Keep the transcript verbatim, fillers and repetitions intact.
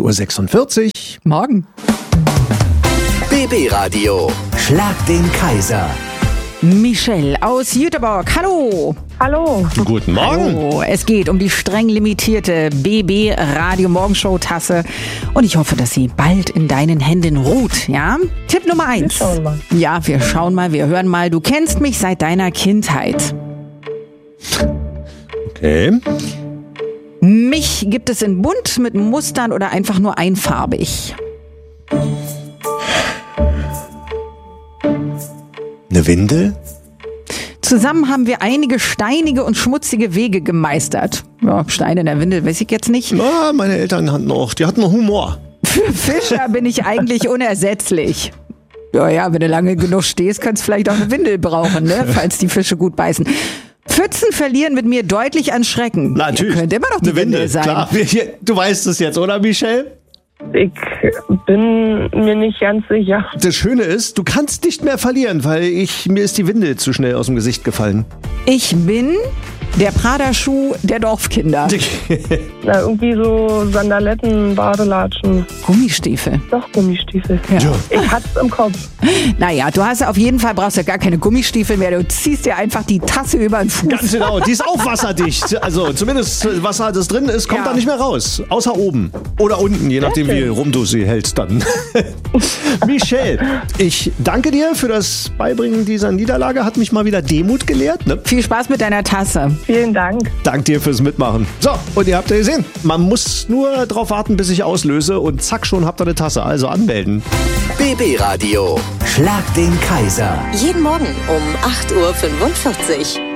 Uhr sechsundvierzig. Morgen. B B-Radio. Schlag den Kaiser. Michelle aus Jüterbog. Hallo. Hallo. Guten Morgen. Hallo. Es geht um die streng limitierte B B-Radio Morgenshow-Tasse. Und ich hoffe, dass sie bald in deinen Händen ruht. Ja? Tipp Nummer eins. Wir schauen mal. Ja, wir schauen mal, wir hören mal. Du kennst mich seit deiner Kindheit. Okay. Mich gibt es in bunt mit Mustern oder einfach nur einfarbig. Eine Windel? Zusammen haben wir einige steinige und schmutzige Wege gemeistert. Ja, Steine in der Windel weiß ich jetzt nicht. Na, meine Eltern hatten auch, die hatten noch Humor. Für Fischer bin ich eigentlich unersetzlich. Ja, ja, wenn du lange genug stehst, kannst du vielleicht auch eine Windel brauchen, ne? Falls die Fische gut beißen. Pfützen verlieren mit mir deutlich an Schrecken. Na, natürlich. Ja, könnte immer noch die Eine Windel, Windel sein. Klar. Du weißt es jetzt, oder Michelle? Ich bin mir nicht ganz sicher. Das Schöne ist, du kannst nicht mehr verlieren, weil ich, mir ist die Windel zu schnell aus dem Gesicht gefallen. Ich bin der Prada-Schuh der Dorfkinder. Na, irgendwie so Sandaletten, Badelatschen. Gummistiefel. Doch, Gummistiefel. Ja. Ich hab's im Kopf. Naja, du hast auf jeden Fall, brauchst ja gar keine Gummistiefel mehr. Du ziehst dir einfach die Tasse über den Fuß. Ganz genau, die ist auch wasserdicht. Also zumindest Wasser, das drin ist, kommt Ja. da nicht mehr raus. Außer oben. Oder unten, je nachdem wie rum du sie hältst dann. Michelle, ich danke dir für das Beibringen dieser Niederlage. Hat mich mal wieder Demut gelehrt. Ne? Viel Spaß mit deiner Tasse. Vielen Dank. Dank dir fürs Mitmachen. So, und ihr habt ja gesehen, man muss nur drauf warten, bis ich auslöse und zack, schon habt ihr eine Tasse. Also anmelden. B B-Radio. Schlag den Kaiser. Jeden Morgen um acht Uhr fünfundvierzig.